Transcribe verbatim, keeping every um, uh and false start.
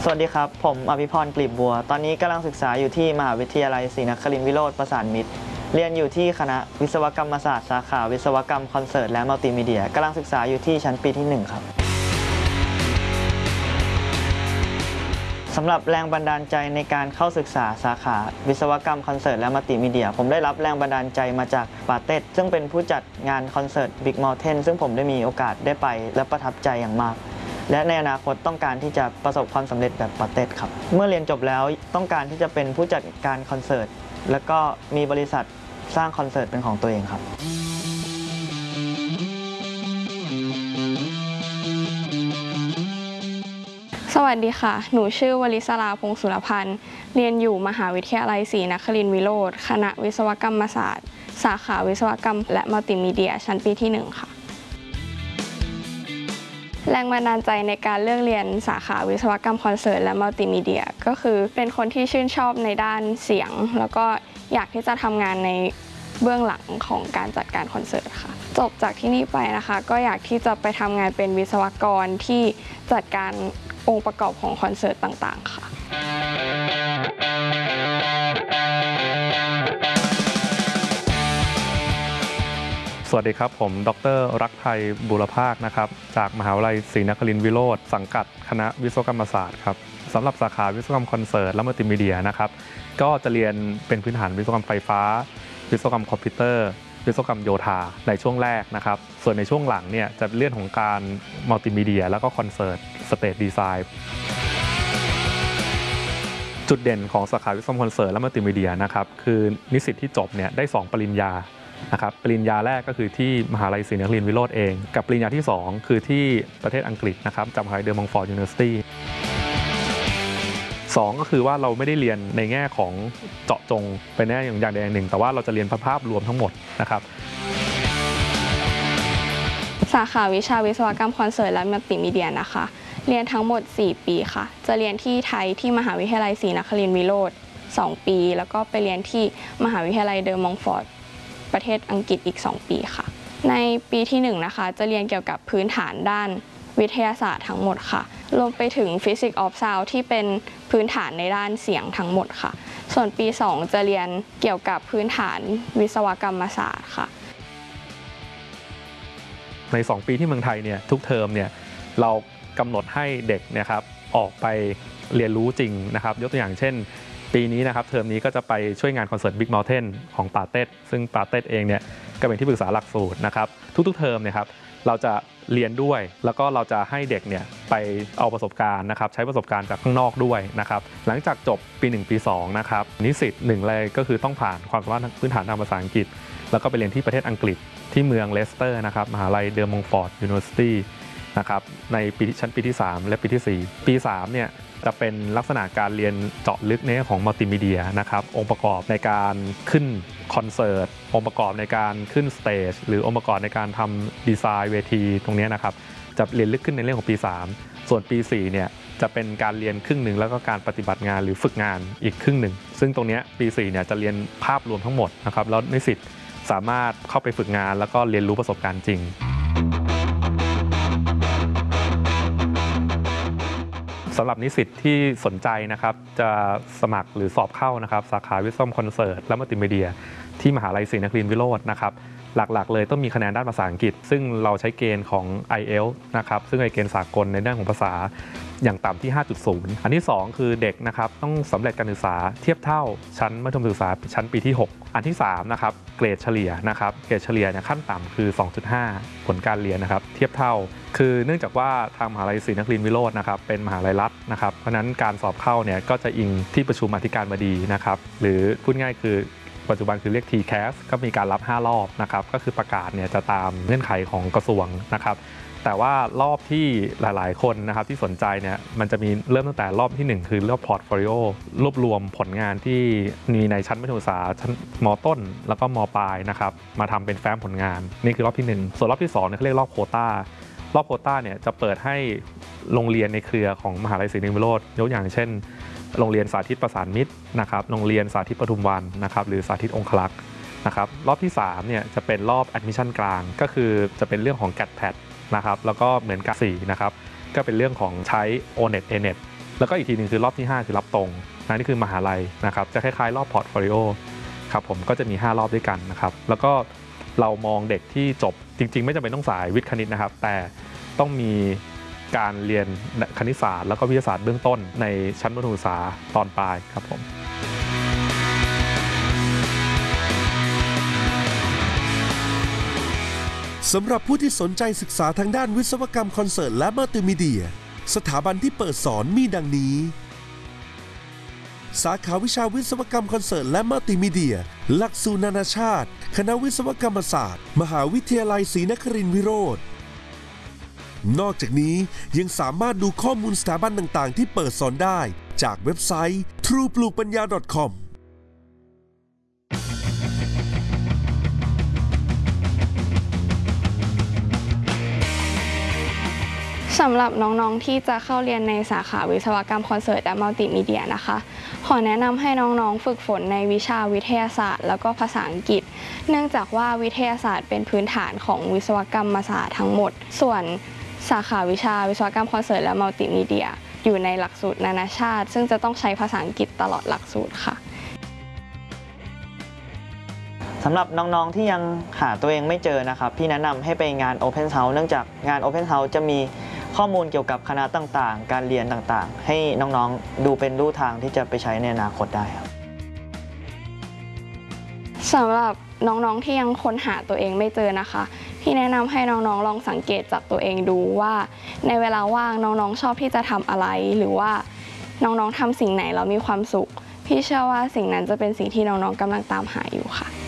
สวัสดีครับผมอภิพรกลีบบัวตอนนี้กำลังศึกษาอยู่ที่มหาวิทยาลัยศรีนครินทรวิโรธประสานมิตรเรียนอยู่ที่คณะวิศวกรรมศาสตร์สาขาวิศวกรรมคอนเสิร์ตและมัลติมีเดียกำลังศึกษาอยู่ที่ชั้นปีที่หนึ่งครับสำหรับแรงบันดาลใจในการเข้าศึกษาสาขาวิศวกรรมคอนเสิร์ตและมัลติมีเดียผมได้รับแรงบันดาลใจมาจากปาเต็ดซึ่งเป็นผู้จัดงานคอนเสิร์ต Big Mountain ซึ่งผมได้มีโอกาสได้ไปและประทับใจอย่างมากและในอนาคตต้องการที่จะประสบความสำเร็จแบบปาเต็ดครับเมื่อเรียนจบแล้วต้องการที่จะเป็นผู้จัดการคอนเสิร์ตแล้วก็มีบริษัทสร้างคอนเสิร์ตเป็นของตัวเองครับสวัสดีค่ะหนูชื่อวลิศราพงศ์สุรพันธ์เรียนอยู่มหาวิทยาลัยศรีนครินทรวิโรธคณะวิศวกรรมศาสตร์สาขาวิศวกรรมและมัลติมีเดียชั้นปีที่หนึ่งค่ะแรงบันดาลใจในการเลือกเรียนสาขาวิศวกรรมคอนเสิร์ตและมัลติมีเดียก็คือเป็นคนที่ชื่นชอบในด้านเสียงแล้วก็อยากที่จะทำงานในเบื้องหลังของการจัดการคอนเสิร์ตค่ะจบจากที่นี่ไปนะคะก็อยากที่จะไปทำงานเป็นวิศวกรที่จัดการองค์ประกอบของคอนเสิร์ตต่างๆค่ะสวัสดีครับผมดร.รักไทยบุรภาคนะครับจากมหาวิทยาลัยศรีนครินทรวิโรธสังกัดคณะวิศวกรรมศาสตร์ครับสำหรับสาขาวิศวกรรมคอนเสิร์ตและมัลติมีเดียนะครับก็จะเรียนเป็นพื้นฐานวิศวกรรมไฟฟ้าวิศวกรรมคอมพิวเตอร์วิศวกรรมโยธาในช่วงแรกนะครับส่วนในช่วงหลังเนี่ยจะเรื่องของการมัลติมีเดียแล้วก็คอนเสิร์ตสเตจดีไซน์จุดเด่นของสาขาวิศวกรรมคอนเสิร์ตและมัลติมีเดียนะครับคือนิสิตที่จบเนี่ยได้สองปริญญานะครับปริญญาแรกก็คือที่มหาลัยศรีนครินทรวิโรธเองกับปริญญาที่สองคือที่ประเทศอังกฤษนะครับจากมหาวิทยาลัยเดอมองฟอร์ดยูนิเวอร์ซิตี้สองก็คือว่าเราไม่ได้เรียนในแง่ของเจาะจงไปแน่อย่างใดอย่างหนึ่งแต่ว่าเราจะเรียนภาพรวมทั้งหมดนะครับสาขาวิชาวิศวกรรมคอนเสิร์ตและมัลติมีเดียนะคะเรียนทั้งหมดสี่ปีค่ะจะเรียนที่ไทยที่มหาวิทยาลัยศรีนครินทรวิโรธสองปีแล้วก็ไปเรียนที่มหาวิทยาลัยเดอมองฟอร์ดประเทศอังกฤษอีกสองปีค่ะในปีที่หนึ่งนะคะจะเรียนเกี่ยวกับพื้นฐานด้านวิทยาศาสตร์ทั้งหมดค่ะรวมไปถึง Physics of Sound ที่เป็นพื้นฐานในด้านเสียงทั้งหมดค่ะส่วนปีสองจะเรียนเกี่ยวกับพื้นฐานวิศวกรรมศาสตร์ค่ะในสองปีที่เมืองไทยเนี่ยทุกเทอมเนี่ยเรากำหนดให้เด็กนะครับออกไปเรียนรู้จริงนะครับยกตัวอย่างเช่นปีนี้นะครับเทอมนี้ก็จะไปช่วยงานคอนเสิร์ต Big Mountain ของปาเต็ดซึ่งปาเต็ดเองเนี่ยก็เป็นที่ปรึกษาหลักสูตรนะครับทุกๆเทอมเนี่ยครับเราจะเรียนด้วยแล้วก็เราจะให้เด็กเนี่ยไปเอาประสบการณ์นะครับใช้ประสบการณ์จากข้างนอกด้วยนะครับหลังจากจบปีหนึ่งปีสองนะครับนิสิตหนึ่งเลยก็คือต้องผ่านความสามารถพื้นฐานทางภาษาอังกฤษแล้วก็ไปเรียนที่ประเทศอังกฤษที่เมืองเลสเตอร์นะครับมหาลัยเดอมองฟอร์ดยูนิเวอร์ซิตี้นะครับในปีชั้นปีที่สามและปีที่สี่ปีสามเนี่ยจะเป็นลักษณะการเรียนเจาะลึกในเรื่องของมัลติมีเดียนะครับองค์ประกอบในการขึ้นคอนเสิร์ตองค์ประกอบในการขึ้นสเตจหรือองค์ประกอบในการทำดีไซน์เวทีตรงนี้นะครับจะเรียนลึกขึ้นในเรื่องของปีสามส่วนปีสี่เนี่ยจะเป็นการเรียนครึ่งหนึ่งแล้วก็การปฏิบัติงานหรือฝึกงานอีกครึ่งหนึ่งซึ่งตรงนี้ปีสี่เนี่ยจะเรียนภาพรวมทั้งหมดนะครับแล้วนิสิตสามารถเข้าไปฝึกงานแล้วก็เรียนรู้ประสบการณ์จริงสำหรับนิสิตที่สนใจนะครับจะสมัครหรือสอบเข้านะครับสาขาวิศวกรรมคอนเสิร์ตและมัลติมีเดียที่มหาลัยศรีนครินทรวิโรจน์นะครับหลักๆเลยต้องมีคะแนนด้านภาษาอังกฤษซึ่งเราใช้เกณฑ์ของ ไอ เอล ที เอส นะครับซึ่งเป็นเกณฑ์สากลในเรื่องของภาษาอย่างต่ำที่ ห้าจุดศูนย์ อันที่สองคือเด็กนะครับต้องสำเร็จการศึกษาเทียบเท่าชั้นมัธยมศึกษาชั้นปีที่หกอันที่สามนะครับเกรดเฉลี่ยนะครับเกรดเฉลี่ยเนี่ยขั้นต่ำคือ สองจุดห้า ผลการเรียนนะครับเทียบเท่าคือเนื่องจากว่าทางมหาลัยศรีนครินทรวิโรจน์นะครับเป็นมหาลัยรัฐนะครับเพราะนั้นการสอบเข้าเนี่ยก็จะอิงที่ประชุมอธิการบดีนะครับหรือพูดง่ายคือปัจจุบันคือเรียก ที แคส ก็มีการรับห้ารอบนะครับก็คือประกาศเนี่ยจะตามเงื่อนไขของกระทรวงนะครับแต่ว่ารอบที่หลายๆคนนะครับที่สนใจเนี่ยมันจะมีเริ่มตั้งแต่รอบที่หนึ่งคือรอบพอร์ตโฟลิโอรวบรวมผลงานที่มีในชั้นมัธยมศึกษาชั้นม.ต้นแล้วก็ม.ปลายนะครับมาทำเป็นแฟ้มผลงานนี่คือรอบที่หนึ่งส่วนรอบที่สองเนี่ยเขาเรียกรอบโควต้ารอบโควต้าเนี่ยจะเปิดให้โรงเรียนในเครือของมหาลัยศรีนครินทรวิโรจน์ยกอย่างเช่นโรงเรียนสาธิตประสานมิตรนะครับโรงเรียนสาธิตปทุมวันนะครับหรือสาธิตองคลักษ์นะครับรอบที่สามเนี่ยจะเป็นรอบแอดมิชชั่นกลางก็คือจะเป็นเรื่องของ แกท แพท นะครับแล้วก็เหมือนกับสี่นะครับก็เป็นเรื่องของใช้ โอ เน็ต เอ เน็ตแล้วก็อีกทีหนึ่งคือรอบที่ห้าคือรับตรงนะนี่คือมหาลัยนะครับจะคล้ายๆรอบพอร์ตโฟลิโอครับผมก็จะมีห้ารอบด้วยกันนะครับแล้วก็เรามองเด็กที่จบจริงๆไม่จำเป็นต้องสายวิทย์คณิตนะครับแต่ต้องมีการเรียนคณิตศาสตร์แล้วก็วิทยาศาสตร์เบื้องต้นในชั้นมัธยมศึกษาตอนปลายครับผมสำหรับผู้ที่สนใจศึกษาทางด้านวิศวกรรมคอนเสิร์ตและมัลติมีเดียสถาบันที่เปิดสอนมีดังนี้สาขาวิชาวิศวกรรมคอนเสิร์ตและมัลติมีเดียหลักสูตรนานาชาติคณะวิศวกรรมศาสตร์มหาวิทยาลัยศรีนครินทรวิโรธนอกจากนี้ยังสามารถดูข้อมูลสถาบันต่างๆที่เปิดสอนได้จากเว็บไซต์ ทรู ปลูกปัญญา ดอท คอมสำหรับน้องๆที่จะเข้าเรียนในสาขาวิศวกรรมคอนเสิร์ตและมัลติมีเดียนะคะขอแนะนำให้น้องๆฝึกฝนในวิชาวิทยาศาสตร์แล้วก็ภาษาอังกฤษเนื่องจากว่าวิทยาศาสตร์เป็นพื้นฐานของวิศวกรรมศาสตร์ทั้งหมดส่วนสาขาวิชาวิศวกรรมคอนเสิร์ตและมัลติมีเดียอยู่ในหลักสูตรนานาชาติซึ่งจะต้องใช้ภาษาอังกฤษตลอดหลักสูตรค่ะสำหรับน้องๆที่ยังหาตัวเองไม่เจอนะครับพี่แนะนำให้ไปงาน Open House เนื่องจากงาน Open House จะมีข้อมูลเกี่ยวกับคณะต่างๆการเรียนต่างๆให้น้องๆดูเป็นลู่ทางที่จะไปใช้ในอนาคตได้ครับสำหรับน้องๆที่ยังค้นหาตัวเองไม่เจอนะคะพี่แนะนำให้น้องๆลองสังเกตจากตัวเองดูว่าในเวลาว่างน้องๆชอบที่จะทำอะไรหรือว่าน้องๆทำสิ่งไหนแล้วมีความสุขพี่เชื่อว่าสิ่งนั้นจะเป็นสิ่งที่น้องๆกำลังตามหาอยู่ค่ะ